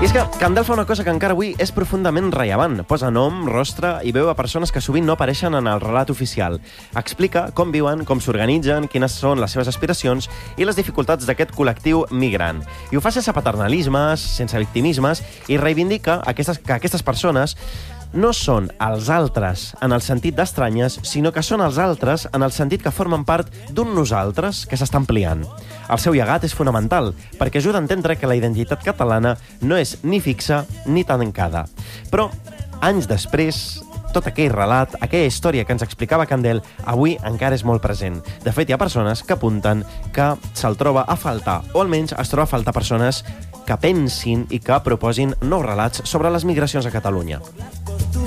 I és que Candel fa una cosa que encara avui és profundament rellevant. Posa nom, rostre i veu a persones que sovint no apareixen en el relat oficial. Explica com viuen, com s'organitzen, quines són les seves aspiracions i les dificultats d'aquest col·lectiu migrant. I ho fa sense paternalismes, sense victimismes, i reivindica que aquestes persones no són els altres en el sentit d'estranyes, sinó que són els altres en el sentit que formen part d'un nosaltres que s'està ampliant. El seu llegat és fonamental, perquè ajuda a entendre que la identitat catalana no és ni fixa ni tancada. Però, anys després, tot aquell relat, aquella història que ens explicava Candel, avui encara és molt present. De fet, hi ha persones que apunten que se'l troba a faltar, o almenys es troba a faltar persones que pensin i que proposin nous relats sobre les migracions a Catalunya.